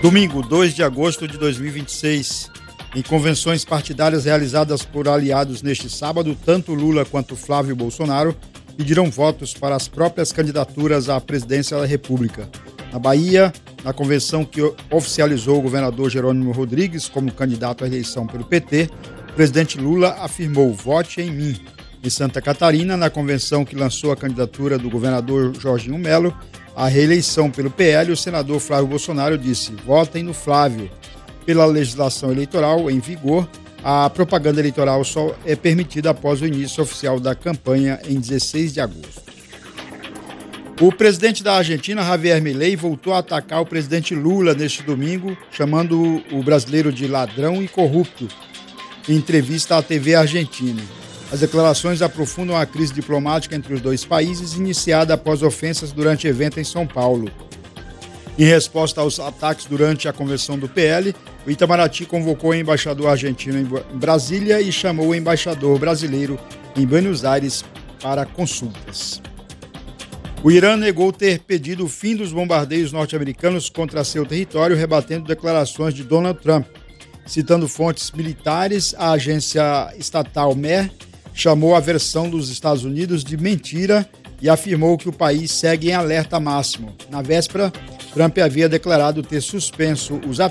Domingo, 2 de agosto de 2026. Em convenções partidárias realizadas por aliados neste sábado, tanto Lula quanto Flávio Bolsonaro pediram votos para as próprias candidaturas à presidência da República. Na Bahia, na convenção que oficializou o governador Jerônimo Rodrigues como candidato à eleição pelo PT, o presidente Lula afirmou: "Vote em mim". Em Santa Catarina, na convenção que lançou a candidatura do governador Jorginho Melo à reeleição pelo PL, o senador Flávio Bolsonaro disse: "Votem no Flávio". Pela legislação eleitoral em vigor, a propaganda eleitoral só é permitida após o início oficial da campanha em 16 de agosto. O presidente da Argentina, Javier Milei, voltou a atacar o presidente Lula neste domingo, chamando o brasileiro de ladrão e corrupto, em entrevista à TV argentina. As declarações aprofundam a crise diplomática entre os dois países, iniciada após ofensas durante evento em São Paulo. Em resposta aos ataques durante a convenção do PL, o Itamaraty convocou o embaixador argentino em Brasília e chamou o embaixador brasileiro em Buenos Aires para consultas. O Irã negou ter pedido o fim dos bombardeios norte-americanos contra seu território, rebatendo declarações de Donald Trump. Citando fontes militares, a agência estatal MER chamou a versão dos Estados Unidos de mentira e afirmou que o país segue em alerta máximo. Na véspera, Trump havia declarado ter suspenso os ataques